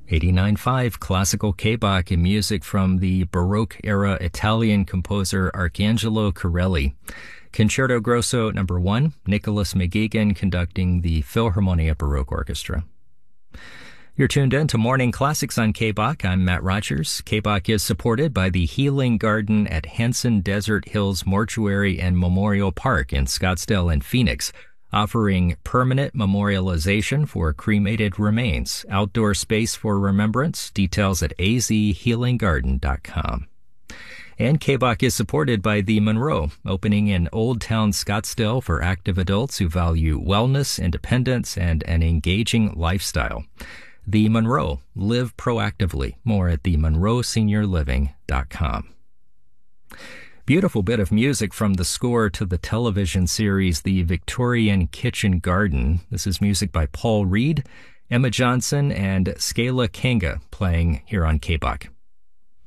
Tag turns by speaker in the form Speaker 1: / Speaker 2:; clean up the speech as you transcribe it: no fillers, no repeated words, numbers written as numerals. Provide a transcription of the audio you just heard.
Speaker 1: 89.5 Classical K-Bach and music from the Baroque-era Italian composer Arcangelo Corelli. Concerto Grosso No. 1, Nicholas McGuigan conducting the Philharmonia Baroque Orchestra. You're tuned in to Morning Classics on K-Bach. I'm Matt Rogers. K-Bach is supported by the Healing Garden at Hanson Desert Hills Mortuary and Memorial Park in Scottsdale and Phoenix, offering permanent memorialization for cremated remains, outdoor space for remembrance. Details at azhealinggarden.com. And K-Bach is supported by the Monroe, opening in Old Town Scottsdale for active adults who value wellness, independence, and an engaging lifestyle. The Monroe, live proactively. More at themonroeseniorliving.com. Beautiful bit of music from the score to the television series The Victorian Kitchen Garden. This is music by Paul Reed, Emma Johnson, and Skala Kanga playing here on K-Bach.